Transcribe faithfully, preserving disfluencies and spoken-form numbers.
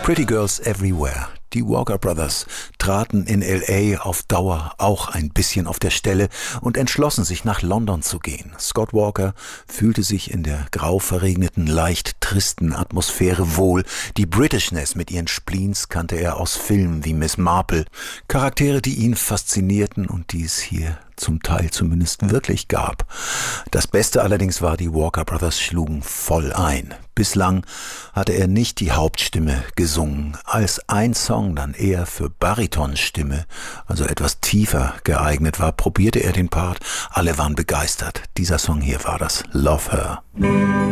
Pretty Girls Everywhere. Die Walker Brothers traten in L A auf Dauer auch ein bisschen auf der Stelle und entschlossen sich nach London zu gehen. Scott Walker fühlte sich in der grau verregneten, leicht tristen Atmosphäre wohl. Die Britishness mit ihren Spleens kannte er aus Filmen wie Miss Marple. Charaktere, die ihn faszinierten und die es hier zum Teil zumindest wirklich gab. Das Beste allerdings war, die Walker Brothers schlugen voll ein. Bislang hatte er nicht die Hauptstimme gesungen, als ein Song dann eher für Baritonstimme, also etwas tiefer geeignet war, probierte er den Part. Alle waren begeistert. Dieser Song hier war das, Love Her.